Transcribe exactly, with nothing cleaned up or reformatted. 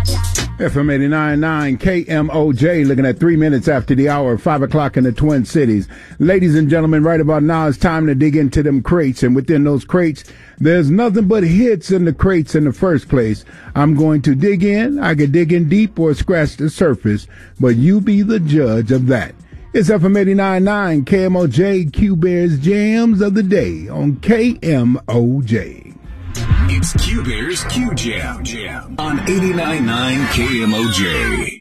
F M eighty-nine point nine K M O J, looking at three minutes after the hour, five o'clock in the Twin Cities. Ladies and gentlemen, right about now it's time to dig into them crates. And within those crates, there's nothing but hits in the crates in the first place. I'm going to dig in. I could dig in deep or scratch the surface, but you be the judge of that. It's F M eighty-nine point nine K M O J, Q Bear's Jams of the Day on K M O J. It's Q Bear's Q Jam, Jam on eighty-nine point nine K M O J.